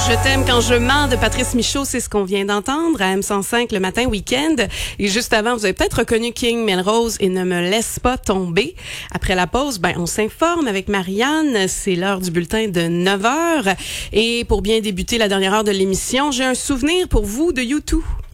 Je t'aime quand je mens de Patrice Michaud, c'est ce qu'on vient d'entendre à M105 le matin week-end. Et juste avant, vous avez peut-être reconnu King Melrose et Ne me laisse pas tomber. Après la pause, on s'informe avec Marianne. C'est l'heure du bulletin de 9h. Et pour bien débuter la dernière heure de l'émission, j'ai un souvenir pour vous de U2.